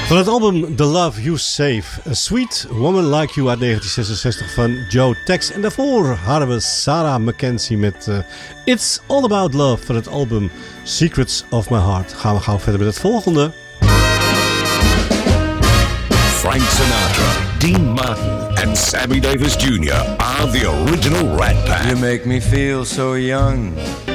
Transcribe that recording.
Van het album The Love You Save, A Sweet Woman Like You uit 1966 van Joe Tex. En daarvoor hadden we Sarah Mackenzie met It's All About Love van het album Secrets of My Heart. Gaan we gauw verder met het volgende. Frank Sinatra, Dean Martin and Sammy Davis Jr. are the original Rat Pack. You make me feel so young